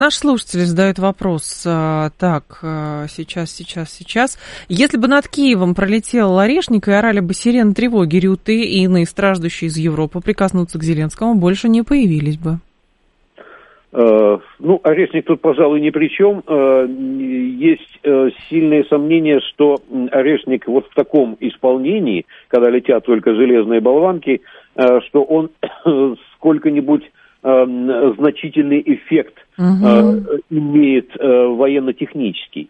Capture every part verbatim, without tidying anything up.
Наш слушатель задает вопрос. Так, сейчас, сейчас, сейчас. Если бы над Киевом пролетел Орешник и орали бы сирены тревоги, рюты и иные страждущие из Европы прикоснуться к Зеленскому больше не появились бы. Ну, Орешник тут, пожалуй, ни при чем. Есть сильные сомнения, что Орешник вот в таком исполнении, когда летят только железные болванки, что он сколько-нибудь значительный эффект uh-huh. имеет военно-технический.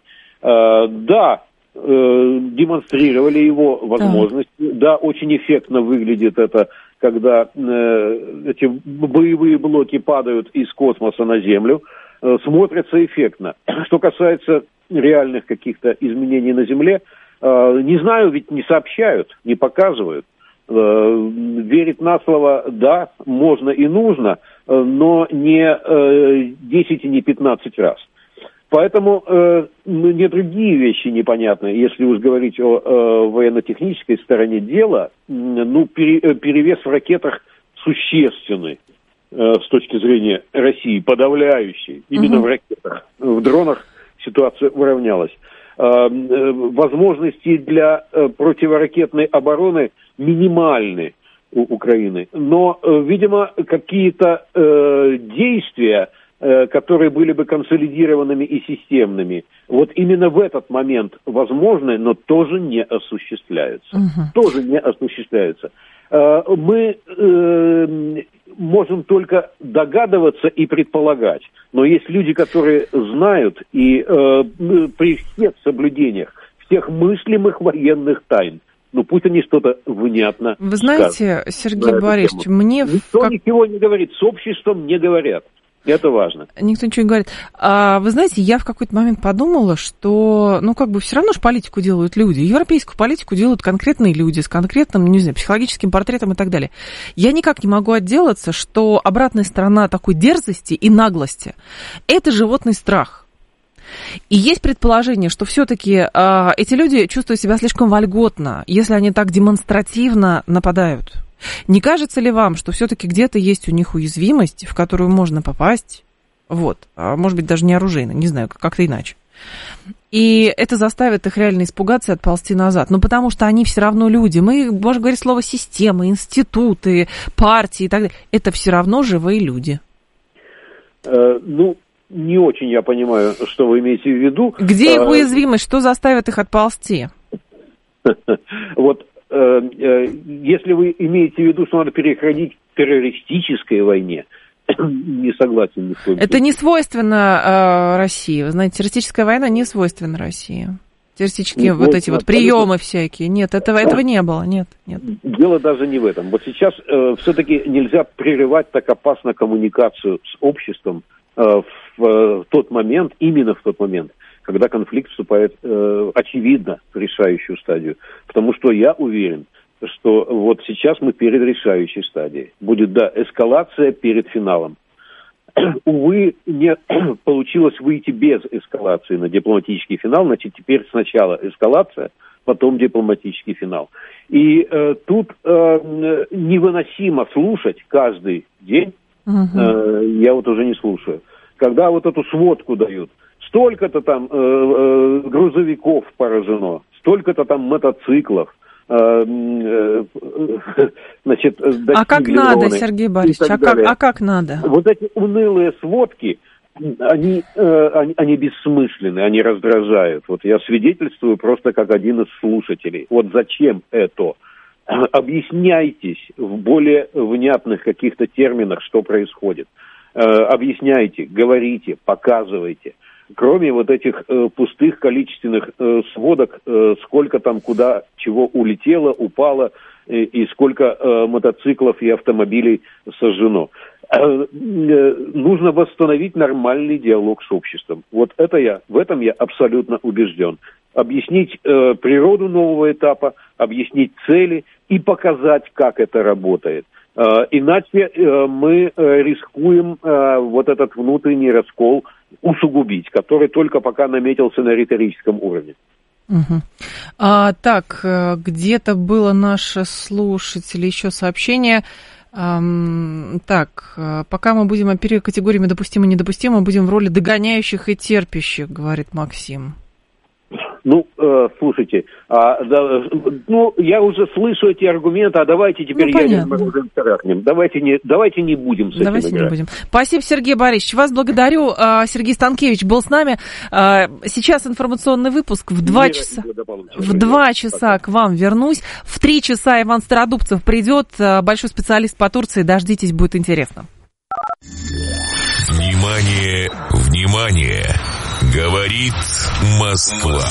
Да, демонстрировали его возможности. Uh-huh. Да, очень эффектно выглядит это, когда эти боевые блоки падают из космоса на Землю. Смотрится эффектно. Что касается реальных каких-то изменений на Земле, не знаю, ведь не сообщают, не показывают. Верить на слово, да, можно и нужно, но не десять и не пятнадцать раз. Поэтому э, мне другие вещи непонятны. Если уж говорить о э, военно-технической стороне дела, ну, пере, перевес в ракетах существенный э, с точки зрения России, подавляющий. Именно угу. в ракетах. В дронах ситуация уравнялась. Э, э, возможности для э, противоракетной обороны минимальны у Украины. Но, э, видимо, какие-то э, действия, которые были бы консолидированными и системными, вот именно в этот момент возможны, но тоже не осуществляются. Uh-huh. Тоже не осуществляются. Мы э, можем только догадываться и предполагать, но есть люди, которые знают и э, при всех соблюдениях всех мыслимых военных тайн, ну пусть они что-то внятно Вы знаете, скажут, Сергей Борисович, мне... Никто как... ничего не говорит, с обществом не говорят. Это важно. Никто ничего не говорит. А, вы знаете, я в какой-то момент подумала, что, ну, как бы все равно же политику делают люди. Европейскую политику делают конкретные люди с конкретным, не знаю, психологическим портретом и так далее. Я никак не могу отделаться, что обратная сторона такой дерзости и наглости – это животный страх. И есть предположение, что все-таки э, эти люди чувствуют себя слишком вольготно, если они так демонстративно нападают. Не кажется ли вам, что все-таки где-то есть у них уязвимость, в которую можно попасть, вот, а может быть, даже не оружейно, не знаю, как-то иначе. И это заставит их реально испугаться и отползти назад. Ну, потому что они все равно люди. Мы можем говорить слово «системы», «институты», «партии» и так далее. Это все равно живые люди. Э, ну, не очень я понимаю, что вы имеете в виду. Где их уязвимость? Что заставит их отползти? Вот. Если вы имеете в виду, что надо переходить к террористической войне, не согласен ни с кем. Это не свойственно э, России. Вы знаете, террористическая война не свойственна России. Террористические не вот эти вот приемы всякие. Нет, этого, этого не было. Нет, нет. Дело даже не в этом. Вот сейчас э, все-таки нельзя прерывать так опасно коммуникацию с обществом э, в, в тот момент, именно в тот момент, когда конфликт вступает, э, очевидно, в решающую стадию. Потому что я уверен, что вот сейчас мы перед решающей стадией. Будет, да, эскалация перед финалом. Увы, не получилось выйти без эскалации на дипломатический финал, значит, теперь сначала эскалация, потом дипломатический финал. И э, тут э, невыносимо слушать каждый день, э, я вот уже не слушаю, когда вот эту сводку дают. Столько-то там э, э, грузовиков поражено, столько-то там мотоциклов. Э, э, значит, а как надо, Сергей Борисович, а как, а как надо? Вот эти унылые сводки, они, э, они, они бессмысленны, они раздражают. Вот я свидетельствую просто как один из слушателей. Вот зачем это? Объясняйтесь в более внятных каких-то терминах, что происходит. Э, объясняйте, говорите, показывайте. Кроме вот этих э, пустых количественных э, сводок, э, сколько там куда чего улетело, упало, э, и сколько э, мотоциклов и автомобилей сожжено. Э, э, нужно восстановить нормальный диалог с обществом. Вот это я, в этом я абсолютно убежден. Объяснить э, природу нового этапа, объяснить цели и показать, как это работает. Э, иначе э, мы э, рискуем э, вот этот внутренний раскол усугубить, который только пока наметился на риторическом уровне. Угу. А, так, где-то было наше слушатель еще сообщение. Эм, так, пока мы будем оперировать категориями допустимо и недопустимо, будем в роли догоняющих и терпящих, говорит Максим. Ну, э, слушайте, а, да, ну, я уже слышу эти аргументы, а давайте теперь ну, ядерным оружием трахнем. Давайте не, давайте не будем с давайте этим не будем. Спасибо, Сергей Борисович. Вас благодарю. Сергей Станкевич был с нами. Сейчас информационный выпуск. В два часа, в два часа к вам вернусь. В три часа Иван Стародубцев придет. Большой специалист по Турции. Дождитесь, будет интересно. Внимание, внимание! Говорит Москва.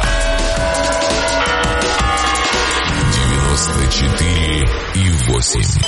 девяносто четыре и восемь.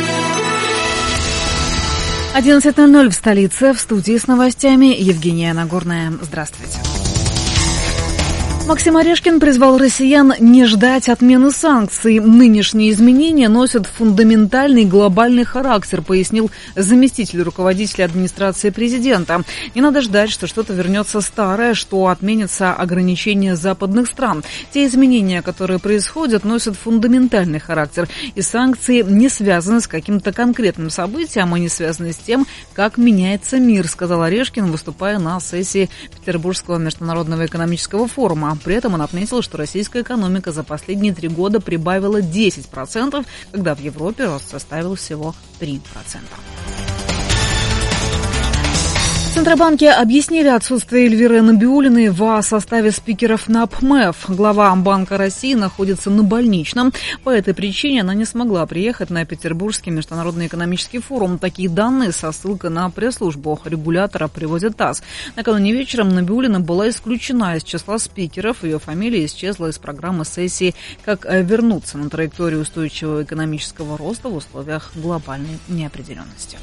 одиннадцать ноль ноль в столице. В студии с новостями Евгения Нагорная. Здравствуйте. Максим Орешкин призвал россиян не ждать отмены санкций. Нынешние изменения носят фундаментальный глобальный характер, пояснил заместитель руководителя администрации президента. Не надо ждать, что что-то вернется старое, что отменятся ограничения западных стран. Те изменения, которые происходят, носят фундаментальный характер. И санкции не связаны с каким-то конкретным событием, а не связаны с тем, как меняется мир, сказал Орешкин, выступая на сессии Петербургского международного экономического форума. При этом он отметил, что российская экономика за последние три года прибавила десять процентов, когда в Европе рост составил всего три процента. В Центробанке объяснили отсутствие Эльвиры Набиуллиной в составе спикеров НАПМЭФ. Глава Банка России находится на больничном. По этой причине она не смогла приехать на Петербургский международный экономический форум. Такие данные со ссылкой на пресс-службу регулятора приводит ТАСС. Накануне вечером Набиуллина была исключена из числа спикеров. Ее фамилия исчезла из программы сессии «Как вернуться на траекторию устойчивого экономического роста в условиях глобальной неопределенности».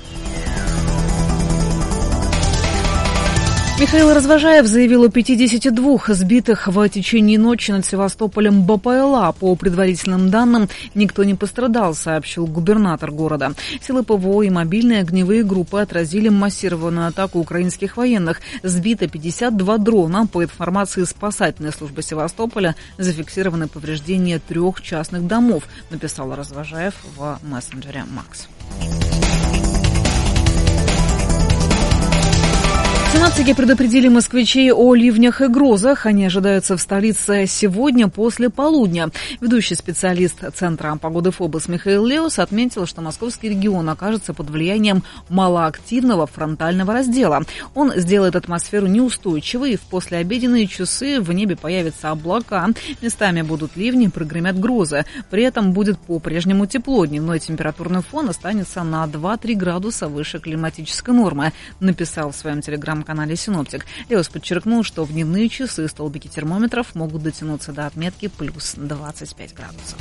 Михаил Развожаев заявил о пятидесяти двух сбитых в течение ночи над Севастополем БПЛА. По предварительным данным, никто не пострадал, сообщил губернатор города. Силы ПВО и мобильные огневые группы отразили массированную атаку украинских военных. Сбито пятьдесят два дрона. По информации спасательной службы Севастополя, зафиксированы повреждения трех частных домов, написал Развожаев в мессенджере Макс. Синоптики предупредили москвичей о ливнях и грозах. Они ожидаются в столице сегодня после полудня. Ведущий специалист Центра погоды ФОБОС Михаил Леус отметил, что московский регион окажется под влиянием малоактивного фронтального раздела. Он сделает атмосферу неустойчивой, и в послеобеденные часы в небе появятся облака. Местами будут ливни, прогремят грозы. При этом будет по-прежнему тепло. Дневной температурный фон останется на два-три градуса выше климатической нормы, написал в своем телеграм-канале канале «Синоптик». Леус подчеркнул, что в дневные часы столбики термометров могут дотянуться до отметки плюс двадцать пять градусов.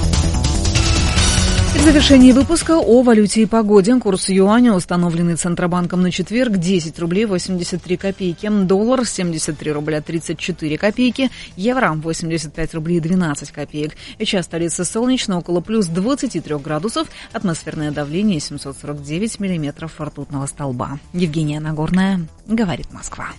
И в завершении выпуска о валюте и погоде. Курс юаня, установленный Центробанком на четверг, десять рублей восемьдесят три копейки. Доллар семьдесят три рубля тридцать четыре копейки. Евро восемьдесят пять рублей двенадцать копеек. Сейчас столица солнечно, около плюс двадцати трёх градусов. Атмосферное давление семьсот сорок девять миллиметров ртутного столба. Евгения Нагорная, говорит Москва.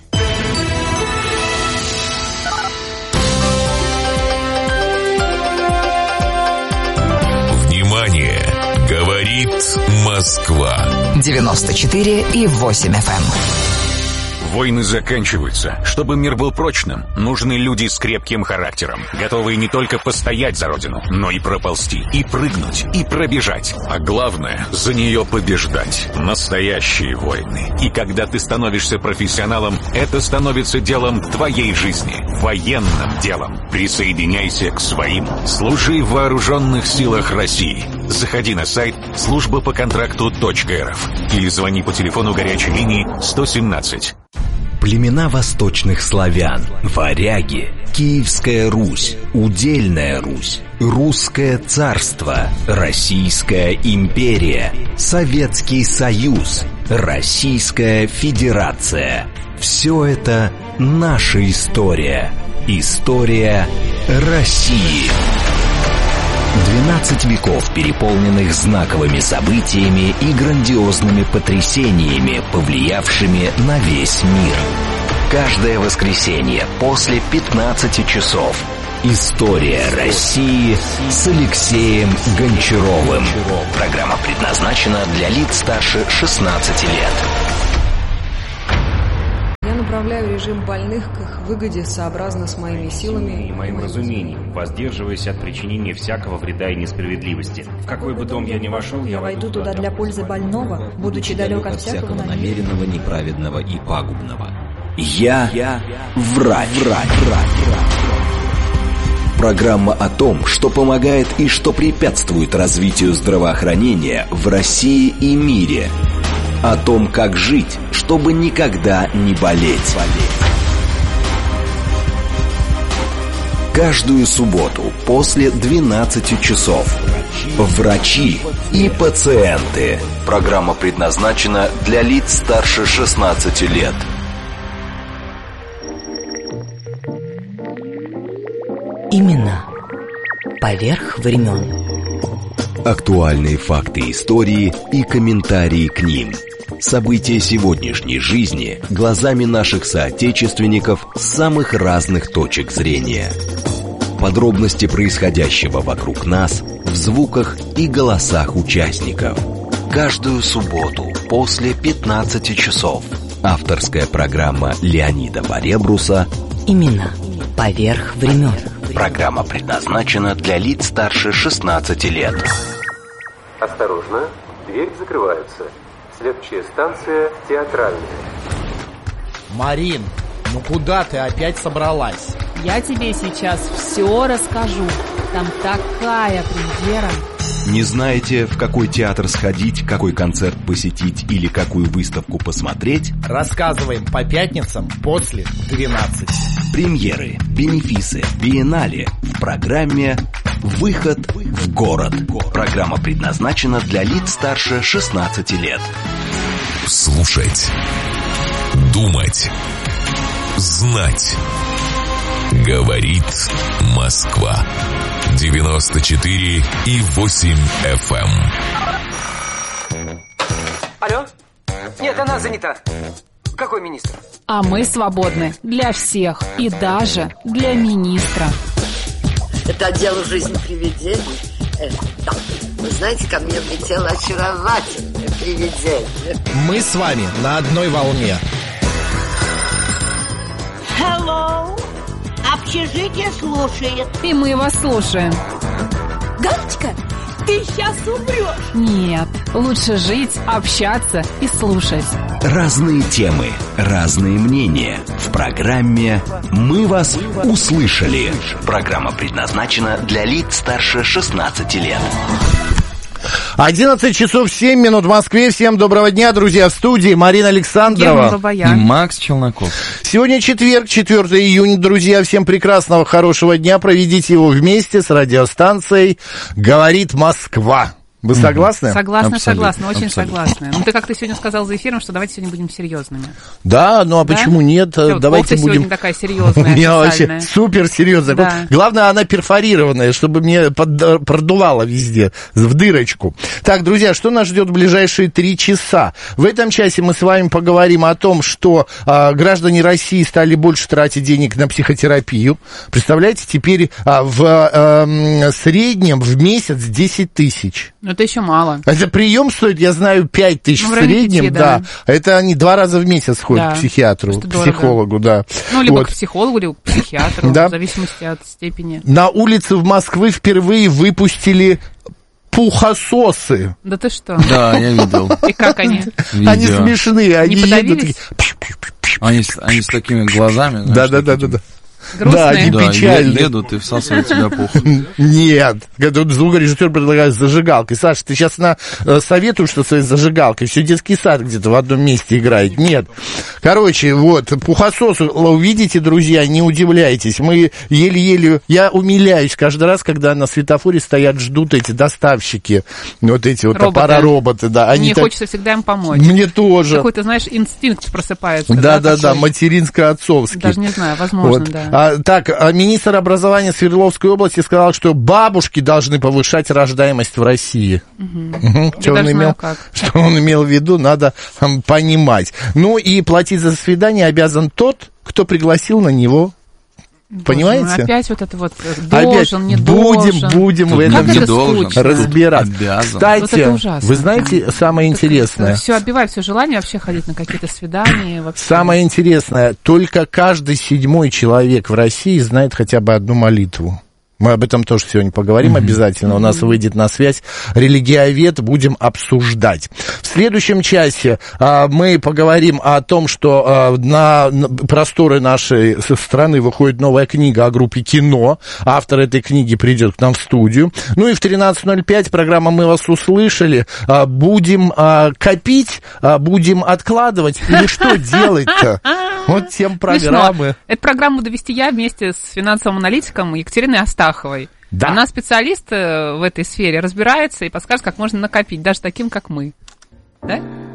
Внимание! Говорит Москва. девяносто четыре и восемь эф эм. Войны заканчиваются. Чтобы мир был прочным, нужны люди с крепким характером, готовые не только постоять за родину, но и проползти, и прыгнуть, и пробежать. А главное, за нее побеждать. Настоящие войны. И когда ты становишься профессионалом, это становится делом твоей жизни. Военным делом. Присоединяйся к своим. Служи в вооруженных силах России. Заходи на сайт служба по контракту точка эр эф или звони по телефону горячей линии сто семнадцать. Племена восточных славян, варяги, Киевская Русь, Удельная Русь, Русское царство, Российская империя, Советский Союз, Российская Федерация. Все это наша история. История России. двенадцать веков, переполненных знаковыми событиями и грандиозными потрясениями, повлиявшими на весь мир. Каждое воскресенье после пятнадцати часов История России с Алексеем Гончаровым. Программа предназначена для лиц старше шестнадцати лет. Я направляю режим больных к их выгоде сообразно с моими силами и моим разумением, воздерживаясь от причинения всякого вреда и несправедливости. В какой бы дом я ни вошел, я войду туда для пользы больного, будучи далек от всякого намеренного, неправедного и пагубного. Я, я врач, врач, врач. Программа о том, что помогает и что препятствует развитию здравоохранения в России и мире. О том, как жить, чтобы никогда не болеть. Каждую субботу после двенадцати часов. Врачи и пациенты. Программа предназначена для лиц старше шестнадцати лет. Именно поверх времен. Актуальные факты истории и комментарии к ним. События сегодняшней жизни глазами наших соотечественников с самых разных точек зрения. Подробности происходящего вокруг нас в звуках и голосах участников. Каждую субботу после пятнадцати часов. Авторская программа Леонида Баребруса «Именно поверх времен». Программа предназначена для лиц старше шестнадцати лет. Осторожно, дверь закрывается. Следующая станция Театральная. Марин, ну куда ты опять собралась? Я тебе сейчас все расскажу. Там такая премьера. Не знаете, в какой театр сходить, какой концерт посетить или какую выставку посмотреть? Рассказываем по пятницам после двенадцати. Премьеры, бенефисы, биеннале в программе «Выход в город». Программа предназначена для лиц старше шестнадцати лет. Слушать, думать, знать. Говорит Москва. девяносто четыре и восемь эф эм. Алло? Нет, она занята. Какой министр? А мы свободны для всех и даже для министра. Это дело жизни привидений. Э, да. Вы знаете, ко мне влетело очаровательное привидение. Мы с вами на одной волне. Hello. Общежитие слушает. И мы вас слушаем. Галочка, ты сейчас умрешь. Нет, лучше жить, общаться и слушать. Разные темы, разные мнения. В программе «Мы вас услышали». Программа предназначена для лиц старше шестнадцати лет. одиннадцать часов семь минут в Москве. Всем доброго дня, друзья. В студии Марина Александрова и Макс Челноков. Сегодня четверг, четвёртого июня, друзья. Всем прекрасного, хорошего дня. Проведите его вместе с радиостанцией «Говорит Москва». Вы согласны? Согласна, Абсолютно, согласна, очень абсолютно. согласна. Ну, ты как-то сегодня сказал за эфиром, что давайте сегодня будем серьезными. Да, ну а да? почему нет? Все, давайте будем... сегодня такая серьезная, У меня вообще супер серьезная. Да. Главное, она перфорированная, чтобы мне под... продувало везде, в дырочку. Так, друзья, что нас ждет в ближайшие три часа? В этом часе мы с вами поговорим о том, что а, граждане России стали больше тратить денег на психотерапию. Представляете, теперь а, в а, среднем в месяц десять тысяч. Ну, это еще мало. Это прием стоит, я знаю, пять тысяч ну, в среднем, пяти, да. да. Это они два раза в месяц ходят да. к психиатру, к психологу, да. Ну, либо вот. к психологу, либо к психиатру, да. в зависимости от степени. На улице в Москве впервые выпустили пухососы. Да ты что? Да, я видел. И как они? Они смешные, они едут. Они с такими глазами. Да-да-да-да. Грустные? Да, они да, печальные. едут и всасывают тебя пух. Нет, звукорежиссер предлагает с зажигалкой. Саша, ты сейчас на, советуешь, что своей зажигалкой все детский сад где-то в одном месте играет. Нет. Короче, вот, пухосос, увидите, друзья, не удивляйтесь. Мы еле-еле, я умиляюсь каждый раз, когда на светофоре стоят, ждут эти доставщики, вот эти вот аппарат-роботы. Да. Мне так... хочется всегда им помочь. Мне тоже. Какой-то, знаешь, инстинкт просыпается. Да-да-да, материнско-отцовский. Даже не знаю, возможно, вот. да. А, так, министр образования Свердловской области сказал, что бабушки должны повышать рождаемость в России. Угу. Угу. Что, он имел, что он имел в виду, надо um, понимать. Ну и платить за свидание обязан тот, кто пригласил на него Понимаете? Опять вот это вот должен, опять не будем, должен. будем в этом не должен разбираться. Кстати, вот ужасно, вы знаете, да. самое интересное. Все отбивает все желание вообще ходить на какие-то свидания. Вообще. Самое интересное, только каждый седьмой человек в России знает хотя бы одну молитву. Мы об этом тоже сегодня поговорим mm-hmm. обязательно. У нас выйдет на связь религиовед, будем обсуждать. В следующем часе а, мы поговорим о том, что а, на, на просторы нашей страны выходит новая книга о группе «Кино». Автор этой книги придет к нам в студию. Ну и в тринадцать ноль пять программа «Мы вас услышали». А, будем а, копить, а, будем откладывать или что делать-то? Вот тем программы. Эту программу буду вести я вместе с финансовым аналитиком Екатериной Астаховой. Да. Она специалист в этой сфере, разбирается и подскажет, как можно накопить, даже таким, как мы. Да?